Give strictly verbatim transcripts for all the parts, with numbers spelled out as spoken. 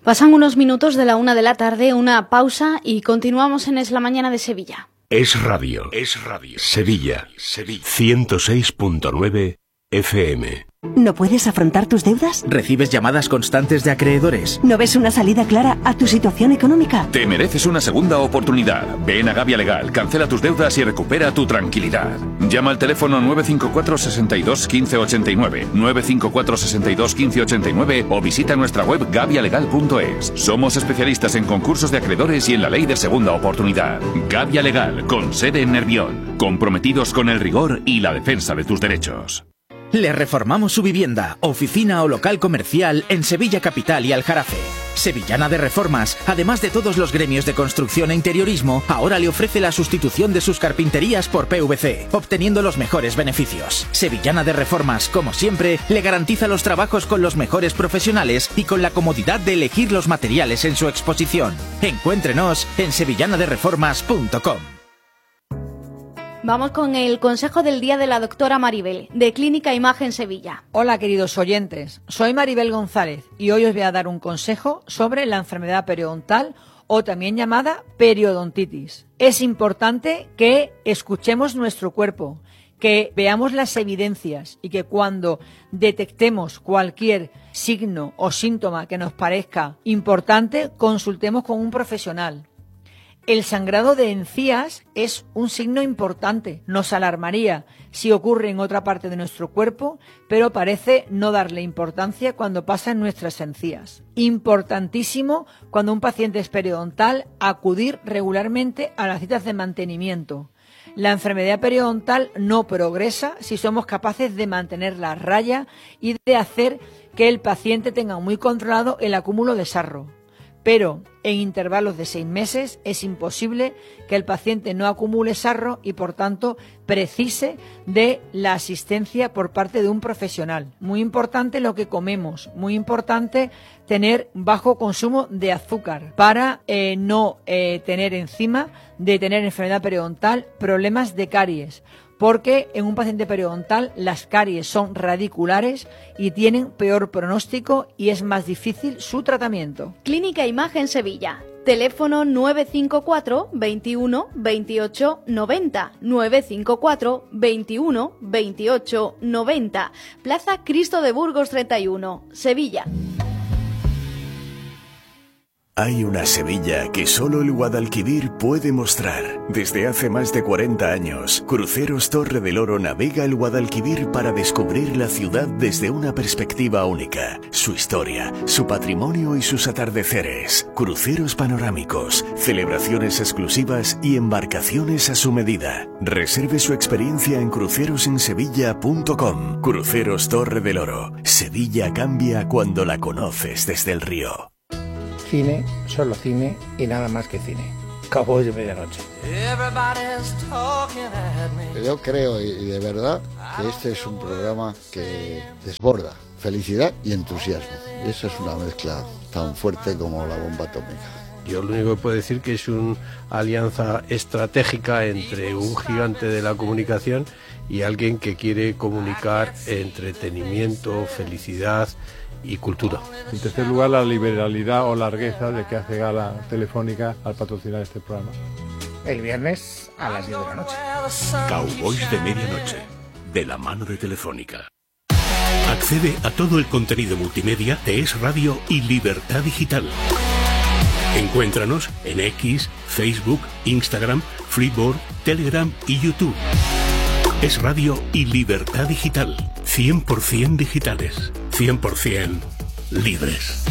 Pasan unos minutos de la una de la tarde, una pausa y continuamos en Es la Mañana de Sevilla. Es Radio, es Radio. Sevilla, Sevilla. ciento seis punto nueve F M. ¿No puedes afrontar tus deudas? ¿Recibes llamadas constantes de acreedores? ¿No ves una salida clara a tu situación económica? Te mereces una segunda oportunidad. Ven a Gavia Legal, cancela tus deudas y recupera tu tranquilidad. Llama al teléfono nueve cinco cuatro, seis dos, uno cinco ocho nueve, nueve cinco cuatro, seis dos, uno cinco ocho nueve o visita nuestra web gavia legal punto es. Somos especialistas en concursos de acreedores y en la ley de segunda oportunidad. Gavia Legal, con sede en Nervión. Comprometidos con el rigor y la defensa de tus derechos. Le reformamos su vivienda, oficina o local comercial en Sevilla Capital y Aljarafe. Sevillana de Reformas, además de todos los gremios de construcción e interiorismo, ahora le ofrece la sustitución de sus carpinterías por P V C, obteniendo los mejores beneficios. Sevillana de Reformas, como siempre, le garantiza los trabajos con los mejores profesionales y con la comodidad de elegir los materiales en su exposición. Encuéntrenos en sevillana de reformas punto com. Vamos con el consejo del día de la doctora Maribel, de Clínica Imagen Sevilla. Hola, queridos oyentes. Soy Maribel González y hoy os voy a dar un consejo sobre la enfermedad periodontal o también llamada periodontitis. Es importante que escuchemos nuestro cuerpo, que veamos las evidencias y que cuando detectemos cualquier signo o síntoma que nos parezca importante, consultemos con un profesional. El sangrado de encías es un signo importante, nos alarmaría si ocurre en otra parte de nuestro cuerpo, pero parece no darle importancia cuando pasa en nuestras encías. Importantísimo cuando un paciente es periodontal acudir regularmente a las citas de mantenimiento. La enfermedad periodontal no progresa si somos capaces de mantenerla a raya y de hacer que el paciente tenga muy controlado el acúmulo de sarro. Pero en intervalos de seis meses es imposible que el paciente no acumule sarro y, por tanto, precise de la asistencia por parte de un profesional. Muy importante lo que comemos, muy importante tener bajo consumo de azúcar para eh, no eh, tener encima de tener enfermedad periodontal problemas de caries. Porque en un paciente periodontal las caries son radiculares y tienen peor pronóstico y es más difícil su tratamiento. Clínica Imagen Sevilla. Teléfono nueve cinco cuatro, veintiuno, veintiocho, noventa, nueve cinco cuatro, veintiuno, veintiocho, noventa. Plaza Cristo de Burgos treinta y uno, Sevilla. Hay una Sevilla que solo el Guadalquivir puede mostrar. Desde hace más de cuarenta años, Cruceros Torre del Oro navega el Guadalquivir para descubrir la ciudad desde una perspectiva única. Su historia, su patrimonio y sus atardeceres. Cruceros panorámicos, celebraciones exclusivas y embarcaciones a su medida. Reserve su experiencia en cruceros en sevilla punto com. Cruceros Torre del Oro. Sevilla cambia cuando la conoces desde el río. Cine, solo cine y nada más que cine. Cowboys de medianoche. Yo creo y de verdad que este es un programa que desborda felicidad y entusiasmo. Y eso es una mezcla tan fuerte como la bomba atómica. Yo lo único que puedo decir que es una alianza estratégica entre un gigante de la comunicación y alguien que quiere comunicar entretenimiento, felicidad y cultura. En tercer lugar, la liberalidad o largueza de que hace gala Telefónica al patrocinar este programa. El viernes a las diez de la noche. Cowboys de medianoche, de la mano de Telefónica. Accede a todo el contenido multimedia de Es Radio y Libertad Digital. Encuéntranos en X, Facebook, Instagram, Freeboard, Telegram y YouTube. Es Radio y Libertad Digital. cien por ciento digitales. cien por ciento libres.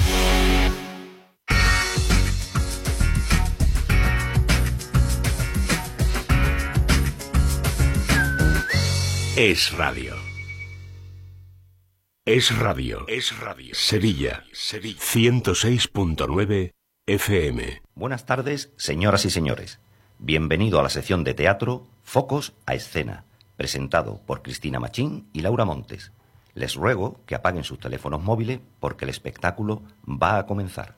Es Radio. Es Radio. Es Radio. Sevilla. Sevilla. ciento seis punto nueve F M. Buenas tardes, señoras y señores. Bienvenido a la sección de teatro Focos a Escena, presentado por Cristina Machín y Laura Montes. Les ruego que apaguen sus teléfonos móviles porque el espectáculo va a comenzar.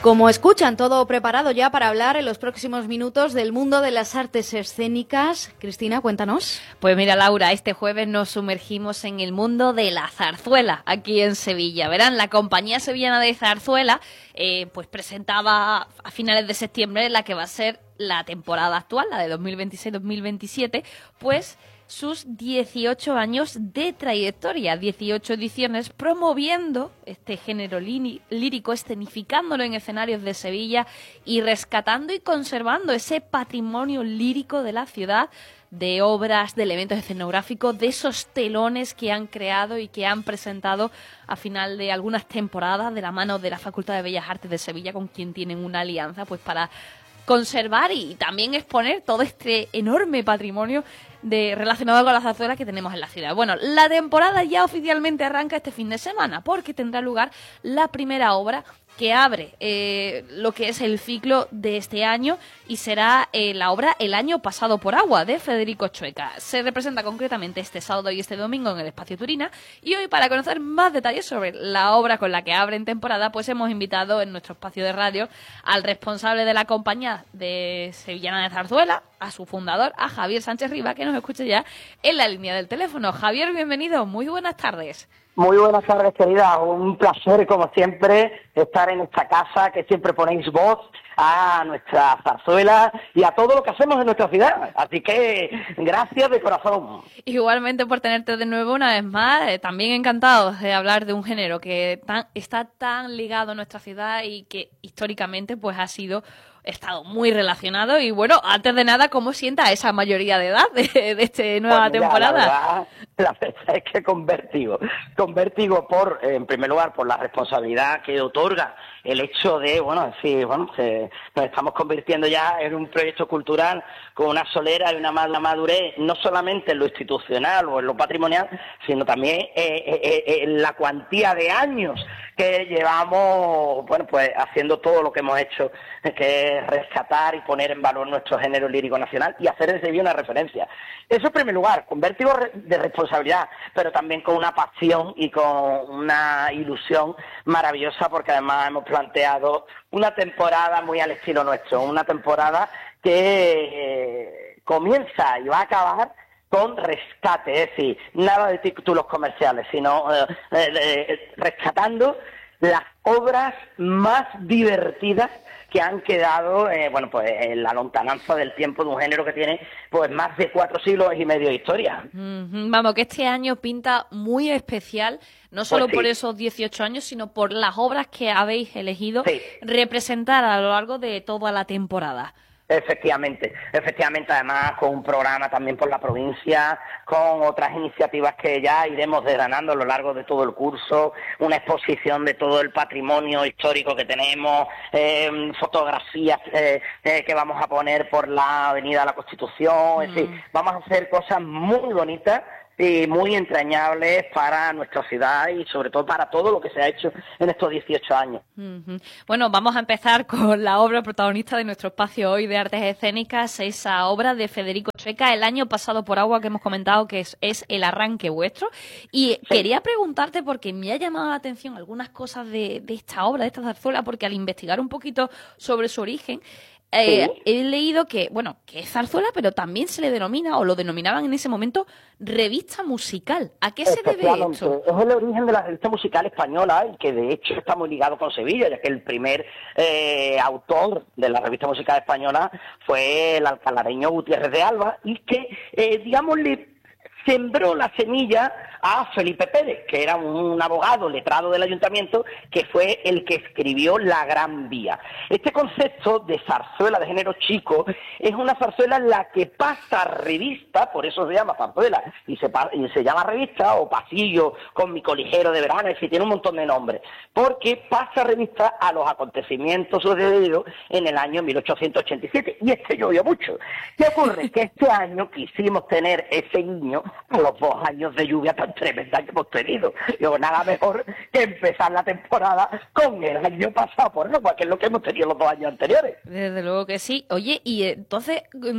Como escuchan, todo preparado ya para hablar en los próximos minutos del mundo de las artes escénicas. Cristina, cuéntanos. Pues mira, Laura, este jueves nos sumergimos en el mundo de la zarzuela aquí en Sevilla. Verán, la Compañía Sevillana de Zarzuela eh, pues presentaba a finales de septiembre la que va a ser la temporada actual, la de dos mil veintiséis dos mil veintisiete, pues sus dieciocho años de trayectoria, dieciocho ediciones promoviendo este género lírico, escenificándolo en escenarios de Sevilla y rescatando y conservando ese patrimonio lírico de la ciudad, de obras, de elementos escenográficos, de esos telones que han creado y que han presentado a final de algunas temporadas de la mano de la Facultad de Bellas Artes de Sevilla, con quien tienen una alianza pues para conservar y también exponer todo este enorme patrimonio de relacionado con la zarzuela que tenemos en la ciudad. Bueno, la temporada ya oficialmente arranca este fin de semana porque tendrá lugar la primera obra que abre eh, lo que es el ciclo de este año y será eh, la obra El año pasado por agua de Federico Chueca. Se representa concretamente este sábado y este domingo en el Espacio Turina y hoy, para conocer más detalles sobre la obra con la que abre en temporada, pues hemos invitado en nuestro espacio de radio al responsable de la Compañía de Sevillana de Zarzuela, a su fundador, a Javier Sánchez Riva, que nos escucha ya en la línea del teléfono. Javier, bienvenido, muy buenas tardes. Muy buenas tardes, querida. Un placer, como siempre, estar en esta casa que siempre ponéis voz a nuestra zarzuela y a todo lo que hacemos en nuestra ciudad. Así que gracias de corazón. Igualmente por tenerte de nuevo una vez más. Eh, también encantados de hablar de un género que tan, está tan ligado a nuestra ciudad y que históricamente pues ha sido estado muy relacionado. Y bueno, antes de nada, ¿cómo sienta esa mayoría de edad de, de esta nueva pues mira, temporada? La verdad, la verdad es que con vértigo, con vértigo por, en primer lugar, por la responsabilidad que otorga el hecho de, bueno, decir, bueno, que nos estamos convirtiendo ya en un proyecto cultural con una solera y una madurez, no solamente en lo institucional o en lo patrimonial, sino también eh, eh, eh, en la cuantía de años que llevamos, bueno, pues haciendo todo lo que hemos hecho, que es rescatar y poner en valor nuestro género lírico nacional y hacer de Sevilla una referencia. Eso en primer lugar, con vértigo de responsabilidad, pero también con una pasión y con una ilusión maravillosa, porque además hemos planteado una temporada muy al estilo nuestro, una temporada que eh, comienza y va a acabar con rescate, es decir, nada de títulos comerciales, sino eh, eh, rescatando las obras más divertidas que han quedado, eh, bueno, pues en la lontananza del tiempo de un género que tiene pues más de cuatro siglos y medio de historia. Mm-hmm. Vamos, que este año pinta muy especial, no solo pues sí. por esos dieciocho años, sino por las obras que habéis elegido sí. representar a lo largo de toda la temporada. Efectivamente, efectivamente, además con un programa también por la provincia, con otras iniciativas que ya iremos desgranando a lo largo de todo el curso, una exposición de todo el patrimonio histórico que tenemos, eh, fotografías eh, eh, que vamos a poner por la Avenida de la Constitución, mm. es decir, vamos a hacer cosas muy bonitas y muy entrañables para nuestra ciudad y sobre todo para todo lo que se ha hecho en estos dieciocho años. Uh-huh. Bueno, vamos a empezar con la obra protagonista de nuestro espacio hoy de artes escénicas, esa obra de Federico Chueca, El año pasado por agua, que hemos comentado que es, es el arranque vuestro. Y sí. quería preguntarte, porque me ha llamado la atención algunas cosas de, de esta obra, de esta zarzuela, porque al investigar un poquito sobre su origen, Eh, sí. he leído que, bueno, que es zarzuela, pero también se le denomina, o lo denominaban en ese momento, revista musical. ¿A qué se debe esto? Es el origen de la revista musical española, y que de hecho está muy ligado con Sevilla, ya que el primer eh, autor de la revista musical española fue el alcalareño Gutiérrez de Alba, y que, eh, digamos, le sembró la semilla a Felipe Pérez, que era un abogado letrado del ayuntamiento, que fue el que escribió La Gran Vía. Este concepto de zarzuela de género chico es una zarzuela en la que pasa revista, por eso se llama zarzuela, y se, y se llama revista o pasillo con mi coligero de verano, es decir, tiene un montón de nombres, porque pasa revista a los acontecimientos sucedidos en el año mil ochocientos ochenta y siete, y este llovió mucho. ¿Qué ocurre? Que este año quisimos tener ese guiño a los dos años de lluvia tan tremenda que hemos tenido. Digo, nada mejor que empezar la temporada con el año pasado por no, porque es lo que hemos tenido los dos años anteriores. Desde luego que sí. Oye, y entonces,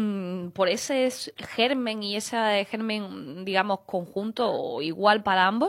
por ese germen y ese germen, digamos, conjunto o igual para ambos,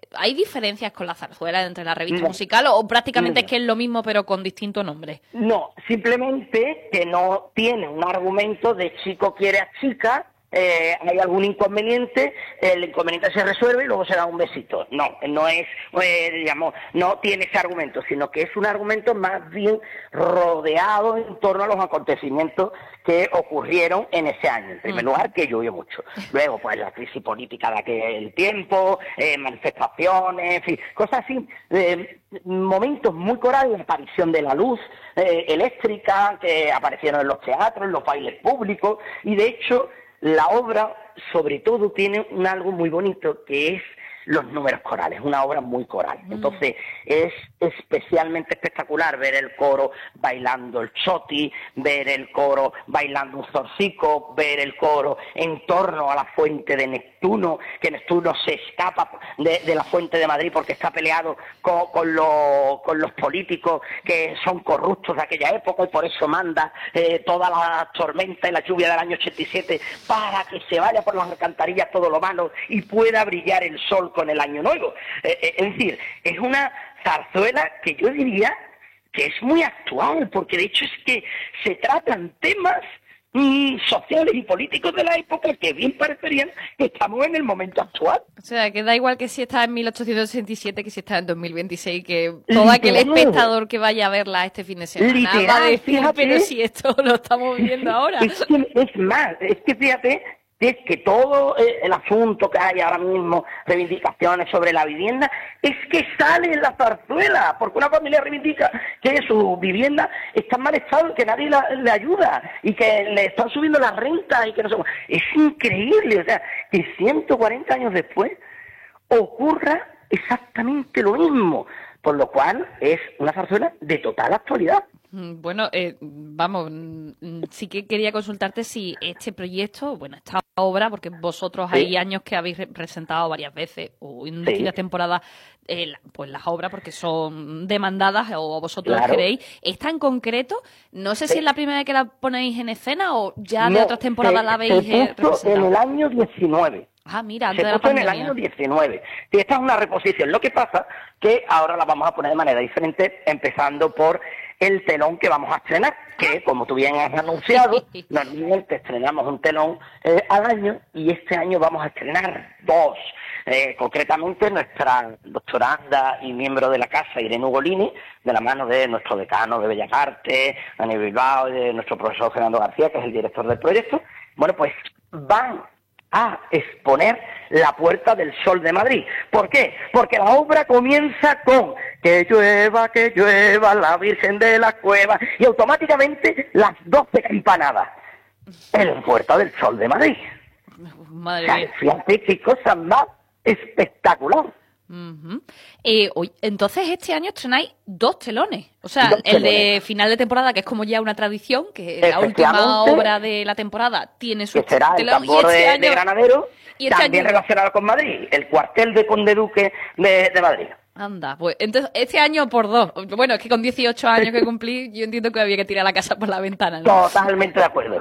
¿hay diferencias con la zarzuela entre la revista No. musical o prácticamente No. es que es lo mismo pero con distinto nombre? No, simplemente que no tiene un argumento de chico quiere a chica, eh, hay algún inconveniente, el inconveniente se resuelve y luego se da un besito. No, no es, eh, digamos, no tiene ese argumento, sino que es un argumento más bien rodeado en torno a los acontecimientos que ocurrieron en ese año. En primer lugar, que llovió mucho. Luego, pues la crisis política de aquel tiempo, eh, manifestaciones, en fin, cosas así, eh, momentos muy corales, la aparición de la luz eh, eléctrica que aparecieron en los teatros, en los bailes públicos, y de hecho la obra sobre todo tiene un algo muy bonito que es los números corales, una obra muy coral. Entonces es especialmente espectacular ver el coro bailando el choti, ver el coro bailando un zorcico, ver el coro en torno a la fuente de Neptuno, que Neptuno se escapa de, de la fuente de Madrid porque está peleado con, con, los, con los políticos que son corruptos de aquella época y por eso manda eh, toda la tormenta y la lluvia del año ochenta y siete para que se vaya por las alcantarillas todo lo malo y pueda brillar el sol con el año nuevo. Eh, eh, es decir, es una zarzuela que yo diría que es muy actual, porque de hecho es que se tratan temas mm, sociales y políticos de la época que bien parecerían que estamos en el momento actual. O sea, que da igual que si está en mil ochocientos sesenta y siete que si está en dos mil veintiséis, que todo aquel espectador que vaya a verla este fin de semana Literal, va a decir, fíjate. pero si esto lo estamos viendo ahora. Es, que, es más, es que fíjate es que todo eh, el asunto que hay ahora mismo, reivindicaciones sobre la vivienda, es que sale en la zarzuela, porque una familia reivindica que su vivienda está en mal estado y que nadie la, le ayuda, y que le están subiendo la renta, y que no sé. Es increíble, o sea, que ciento cuarenta años después ocurra exactamente lo mismo, por lo cual es una zarzuela de total actualidad. Bueno, eh, vamos, sí que quería consultarte si este proyecto, bueno, esta obra, porque vosotros Sí. hay años que habéis presentado varias veces o en Sí. distintas temporadas, eh, pues las obras porque son demandadas o vosotros Claro. queréis. ¿Esta en concreto, no sé si Sí. es la primera vez que la ponéis en escena o ya de No, otras temporadas se- la habéis se eh, puso en representado? el año diecinueve. Ah, mira, antes Se de la puso en el pandemia. año diecinueve. Sí, esta es una reposición. Lo que pasa que ahora la vamos a poner de manera diferente, empezando por el telón que vamos a estrenar, que como tú bien has anunciado, normalmente estrenamos un telón eh, al año y este año vamos a estrenar dos. Eh, concretamente nuestra doctoranda y miembro de la casa, Irene Ugolini, de la mano de nuestro decano de Bellas Artes, Dani Bilbao, y de nuestro profesor Fernando García, que es el director del proyecto, bueno, pues van a exponer La Puerta del Sol de Madrid. ¿Por qué? Porque la obra comienza con que llueva, que llueva la Virgen de la Cueva, y automáticamente las doce campanadas en La Puerta del Sol de Madrid. Madre O sea, mía. fíjate qué cosa más espectacular. Ujú. Eh, oye, entonces este año estrenáis dos telones. O sea, Dos el de telones. final de temporada, que es como ya una tradición, que la última Efectivamente. obra de la temporada tiene su Que será el telón, y tambor este de, año- de Granadero, y este también año- relacionado con Madrid, el cuartel de Conde Duque de, de Madrid. Anda, pues entonces este año por dos. Bueno, es que con dieciocho años que cumplí, yo entiendo que había que tirar la casa por la ventana, ¿no? Totalmente de acuerdo.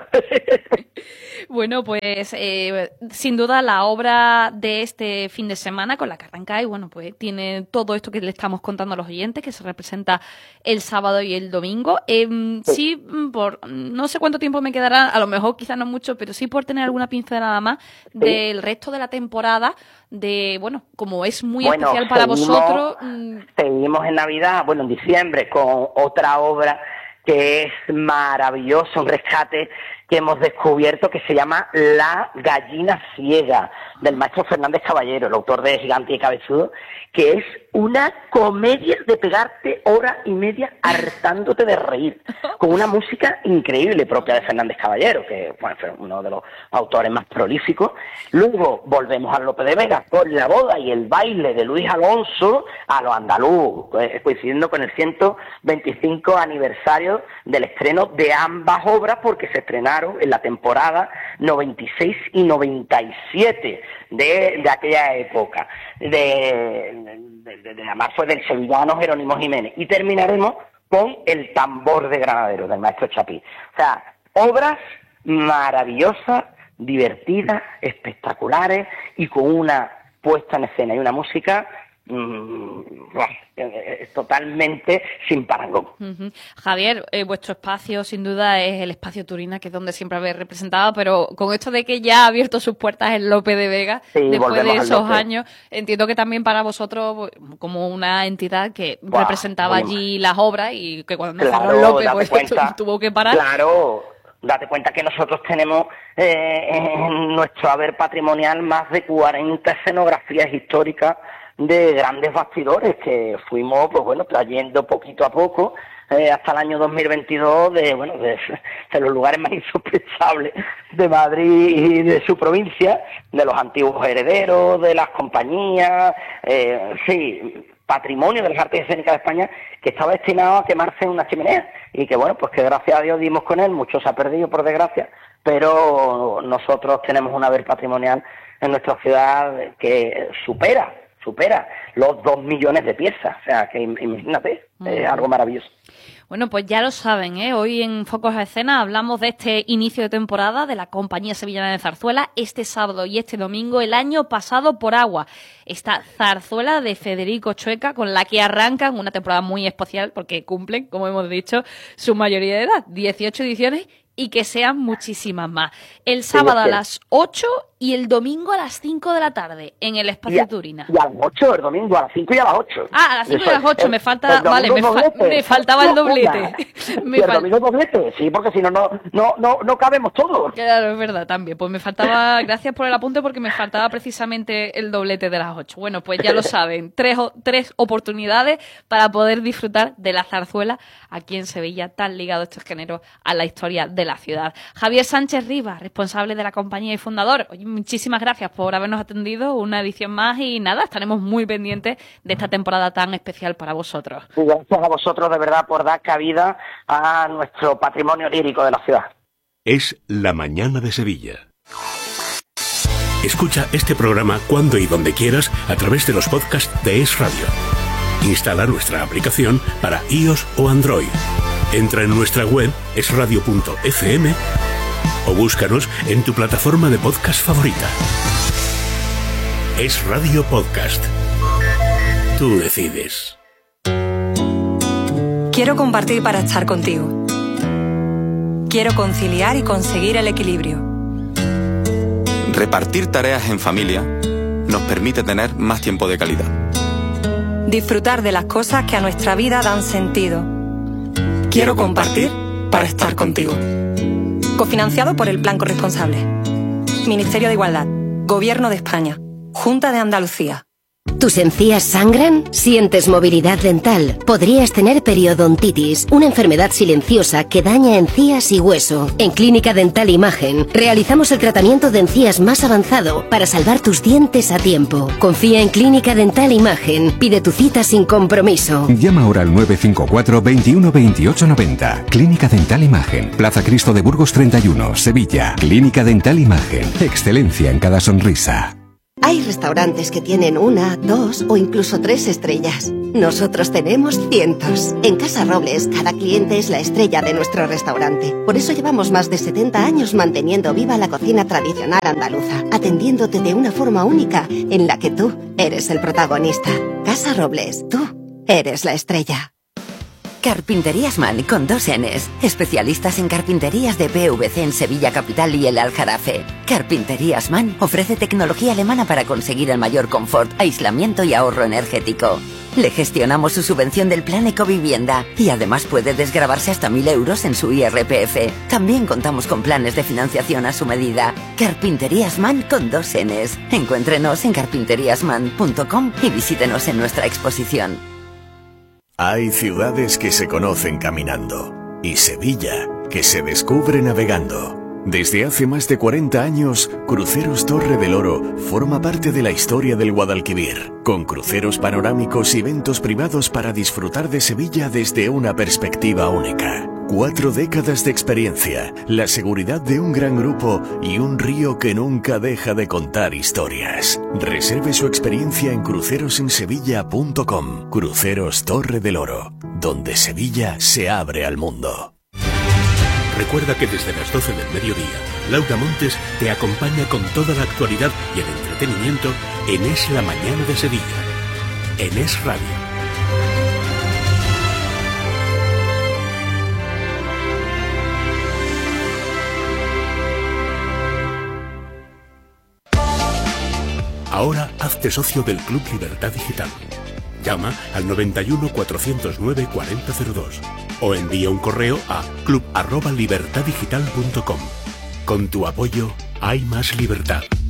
Bueno, pues eh, sin duda la obra de este fin de semana con la que arrancáis, bueno, pues tiene todo esto que le estamos contando a los oyentes, que se representa el sábado y el domingo. Eh, sí, mm, por no sé cuánto tiempo me quedará, a lo mejor quizás no mucho, pero sí por tener alguna pincelada más del resto de la temporada, de, bueno, como es muy Bueno, especial para seguimos- vosotros. mm, Seguimos en Navidad, bueno, en diciembre, con otra obra que es maravillosa, un rescate que hemos descubierto que se llama La Gallina Ciega, del maestro Fernández Caballero, el autor de Gigante y Cabezudo, que es una comedia de pegarte hora y media hartándote de reír, con una música increíble propia de Fernández Caballero, que bueno, fue uno de los autores más prolíficos. Luego volvemos a Lope de Vega con La Boda y el Baile de Luis Alonso a lo andaluz, eh, coincidiendo con el ciento veinticinco aniversario del estreno de ambas obras, porque se estrenaron en la temporada noventa y seis y noventa y siete de, de aquella época. De, de, de- de- además fue del sevillano Jerónimo Jiménez. Y terminaremos con El Tambor de Granadero, del maestro Chapí. O sea, obras maravillosas, divertidas, espectaculares y con una puesta en escena y una música mmm, es totalmente sin parangón. Uh-huh. Javier, eh, vuestro espacio sin duda es el espacio Turina, que es donde siempre habéis representado, pero con esto de que ya ha abierto sus puertas el Lope de Vega, sí, después de esos años, entiendo que también para vosotros, como una entidad que Buah, representaba allí más. las obras y que cuando claro, cerró Lope, pues cuenta, tuvo que parar. Claro, date cuenta que nosotros tenemos eh, en nuestro haber patrimonial más de cuarenta escenografías históricas de grandes bastidores que fuimos, pues bueno, trayendo poquito a poco eh, hasta el año dos mil veintidós de, bueno, de, de los lugares más insospechables de Madrid y de su provincia, de los antiguos herederos, de las compañías, eh, sí, patrimonio de las artes escénicas de España que estaba destinado a quemarse en una chimenea y que, bueno, pues que gracias a Dios dimos con él, mucho se ha perdido por desgracia, pero nosotros tenemos un haber patrimonial en nuestra ciudad que supera supera los dos millones de piezas, o sea, que imagínate, es eh, algo maravilloso. Bueno, pues ya lo saben, ¿eh? Hoy en Focos a Escena hablamos de este inicio de temporada de la Compañía Sevillana de Zarzuela, este sábado y este domingo, el año pasado por agua. Esta zarzuela de Federico Chueca, con la que arrancan una temporada muy especial, porque cumplen, como hemos dicho, su mayoría de edad, dieciocho ediciones, y que sean muchísimas más. El sábado a las ocho y el domingo a las cinco de la tarde en el Espacio Turina. Y a las ocho, el domingo a las cinco y a las ocho. Ah, a las cinco y a las ocho, me falta, vale, me, fa me faltaba el doblete. me ¿Y el domingo doblete? Sí, porque si no, no, no, no, no cabemos todos. Claro, es verdad, también. Pues me faltaba, gracias por el apunte, porque me faltaba precisamente el doblete de las ocho. Bueno, pues ya lo saben, tres, tres oportunidades para poder disfrutar de la zarzuela aquí en Sevilla, tan ligado estos géneros a la historia de la ciudad. Javier Sánchez Rivas, responsable de la compañía y fundador. Oye, muchísimas gracias por habernos atendido, una edición más y nada, estaremos muy pendientes de esta temporada tan especial para vosotros. Y gracias a vosotros de verdad por dar cabida a nuestro patrimonio lírico de la ciudad. Es La Mañana de Sevilla. Escucha este programa cuando y donde quieras a través de los podcasts de Es Radio. Instala nuestra aplicación para iOS o Android. Entra en nuestra web es radio punto f m o búscanos en tu plataforma de podcast favorita. Es Radio Podcast. Tú decides. Quiero compartir para estar contigo. Quiero conciliar y conseguir el equilibrio. Repartir tareas en familia nos permite tener más tiempo de calidad. Disfrutar de las cosas que a nuestra vida dan sentido. Quiero compartir para estar contigo. Cofinanciado por el Plan Corresponsable. Ministerio de Igualdad. Gobierno de España. Junta de Andalucía. ¿Tus encías sangran? ¿Sientes movilidad dental? Podrías tener periodontitis, una enfermedad silenciosa que daña encías y hueso. En Clínica Dental Imagen realizamos el tratamiento de encías más avanzado para salvar tus dientes a tiempo. Confía en Clínica Dental Imagen. Pide tu cita sin compromiso. Llama ahora al nueve cinco cuatro, veintiuno, veintiocho, noventa. Clínica Dental Imagen. Plaza Cristo de Burgos treinta y uno, Sevilla. Clínica Dental Imagen. Excelencia en cada sonrisa. Hay restaurantes que tienen una, dos o incluso tres estrellas. Nosotros tenemos cientos. En Casa Robles, cada cliente es la estrella de nuestro restaurante. Por eso llevamos más de setenta años manteniendo viva la cocina tradicional andaluza, atendiéndote de una forma única en la que tú eres el protagonista. Casa Robles, tú eres la estrella. Carpinterías Man con dos N's. Especialistas en carpinterías de P V C en Sevilla Capital y el Aljarafe. Carpinterías Man ofrece tecnología alemana para conseguir el mayor confort, aislamiento y ahorro energético. Le gestionamos su subvención del Plan Ecovivienda y además puede desgravarse hasta mil euros en su I R P F. También contamos con planes de financiación a su medida. Carpinterías Man con dos N's. Encuéntrenos en carpinterías man punto com y visítenos en nuestra exposición. Hay ciudades que se conocen caminando y Sevilla que se descubre navegando. Desde hace más de cuarenta años, Cruceros Torre del Oro forma parte de la historia del Guadalquivir, con cruceros panorámicos y eventos privados para disfrutar de Sevilla desde una perspectiva única. Cuatro décadas de experiencia, la seguridad de un gran grupo y un río que nunca deja de contar historias. Reserve su experiencia en cruceros en sevilla punto com. Cruceros Torre del Oro, donde Sevilla se abre al mundo. Recuerda que desde las doce del mediodía, Laura Montes te acompaña con toda la actualidad y el entretenimiento en Es la Mañana de Sevilla. en Es Radio. Ahora hazte socio del Club Libertad Digital. Llama al noventa y uno, cuatrocientos nueve, cuarenta cero dos o envía un correo a club arroba libertad digital punto com. Con tu apoyo hay más libertad.